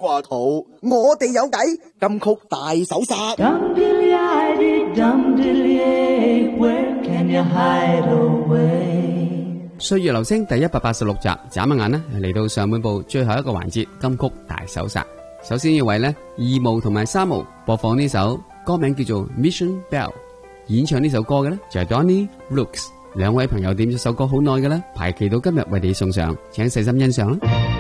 瓜肚，我哋有計，金曲大搜殺。 歲月留聲第186集，眨下眼呢嚟到上半部最後一個環節，金曲大搜殺。首先要為呢2毛同埋3毛播放呢首歌名叫做 Mission Bell， 演唱呢首歌嘅呢就係 Donnie Brooks。兩位朋友點咗首歌好耐嘅啦，排期到今日為你送上，請細心欣賞啦。